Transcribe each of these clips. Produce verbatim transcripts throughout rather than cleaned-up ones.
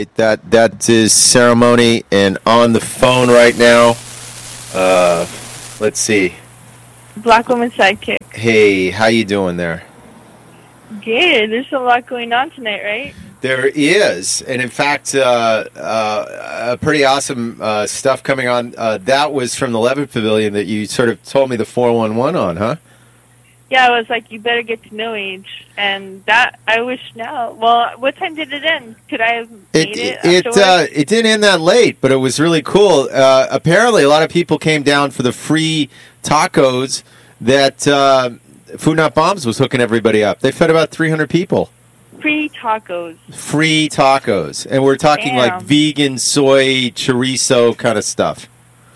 right, that that is Ceremony, and on the phone right now. Uh, let's see. Black Woman Sidekick. Hey, how you doing there? Good. There's a lot going on tonight, right? There is, and in fact, uh, uh, pretty awesome uh, stuff coming on. Uh, that was from the Levitt Pavilion that you sort of told me the four one one on, huh? Yeah, I was like, you better get to No Age, and that I wish now. Well, what time did it end? Could I have made it? It it, uh, it didn't end that late, but it was really cool. Uh, apparently, a lot of people came down for the free tacos that uh, Food Not Bombs was hooking everybody up. They fed about three hundred people. Free tacos. Free tacos, and we're talking Damn. like vegan, soy, chorizo kind of stuff.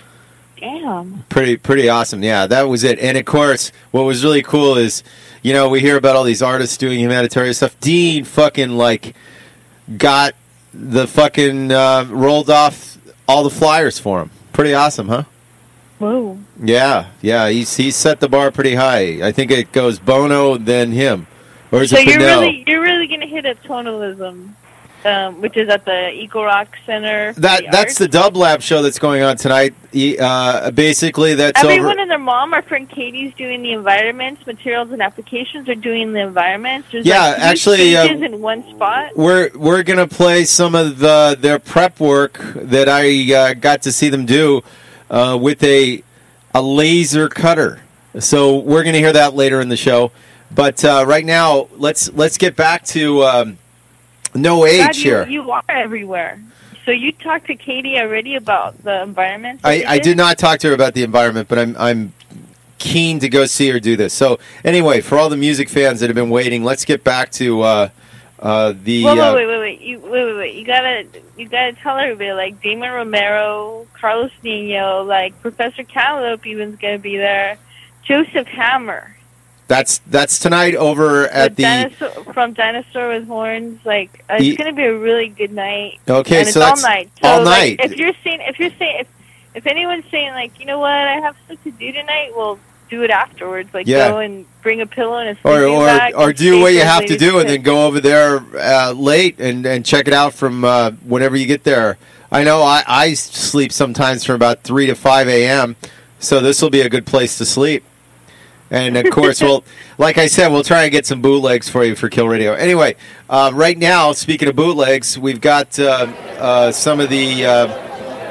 Damn. Pretty pretty awesome. Yeah, that was it. And of course, what was really cool is, you know, we hear about all these artists doing humanitarian stuff. Dean fucking like got the fucking uh, rolled off all the flyers for him. Pretty awesome, huh? Whoa. Yeah, yeah. He's he set the bar pretty high. I think it goes Bono, then him. Or is so it you're Fidel? really you're really gonna hit at tonalism. Um, which is at the Eco Rock Center. That the that's Arts. the Dub Lab show that's going on tonight. Uh, basically, that's Everyone over. and their mom, our friend Katie's doing the environments, materials and applications are doing the environments. There's Yeah, like three actually, uh, stages in one spot. We're we're gonna play some of the their prep work that I uh, got to see them do uh, with a a laser cutter. So we're gonna hear that later in the show. But uh, right now, let's let's get back to. Um, No age God, you, here. You are everywhere. So you talked to Katie already about the environment? I, I did not talk to her about the environment, but I'm I'm keen to go see her do this. So anyway, for all the music fans that have been waiting, let's get back to uh, uh, the. Wait, uh, wait, wait, wait, you, wait, wait, wait. You gotta, you gotta tell everybody. Like Damon Romero, Carlos Nino, like Professor Cantaloupe even's gonna be there. Joseph Hammer. That's that's tonight over at the dinosaur, from Dinosaur with Horns. Like uh, it's E- gonna be a really good night. Okay, and it's so that's all night. So, all like, night. If you're saying, if you're saying, if if anyone's saying like, you know what, I have stuff to do tonight, well, do it afterwards. Like Yeah. go and bring a pillow and a or sleeping or bag or and do stay what you for have to latest do and then tips. go over there uh, late and, and check it out from uh, whenever you get there. I know I, I sleep sometimes from about three to five a.m., so this will be a good place to sleep. And, of course, we'll, like I said, we'll try and get some bootlegs for you for Kill Radio. Anyway, uh, right now, speaking of bootlegs, we've got uh, uh, some of the uh,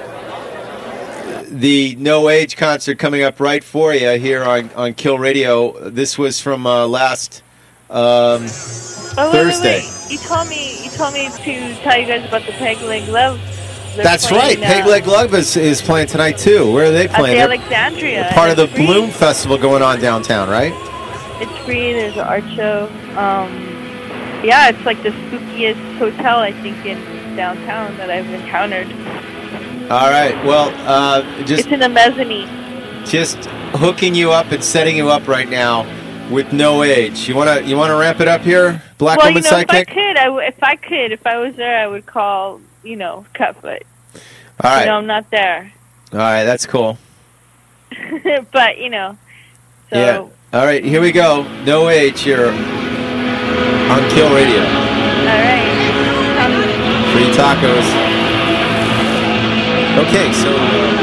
the No Age concert coming up right for you here on, on Kill Radio. This was from uh, last um, Oh, wait, Thursday. Wait, wait. You told me, you told me to tell you guys about the Peg Leg Love. They're That's playing, right. Peg uh, Leg Love is, is playing tonight, too. Where are they At playing? the They're Alexandria. part of the It's free. Bloom Festival going on downtown, right? It's free. There's an art show. Um, yeah, it's like the spookiest hotel I think in downtown that I've encountered. All right. Well, uh, just It's in the mezzanine. just hooking you up and setting you up right now with No Age. You wanna you wanna ramp it up here, Black well, Woman you know, if I Sidekick? could, I w- if I could, if I was there, I would call, you know, Cutfoot. All right. You know, I'm not there, All right. That's cool. but you know, so. Yeah. All right. Here we go. No Age here on Kill Radio. All right. Free tacos. Okay. So. Uh,